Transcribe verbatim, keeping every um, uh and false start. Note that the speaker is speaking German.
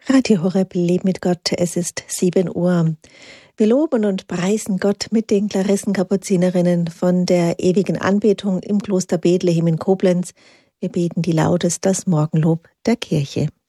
Radio Horeb, Leben mit Gott, es ist sieben Uhr. Wir loben und preisen Gott mit den Klarissenkapuzinerinnen von der ewigen Anbetung im Kloster Bethlehem in Koblenz. Wir beten die Laudes, das Morgenlob der Kirche.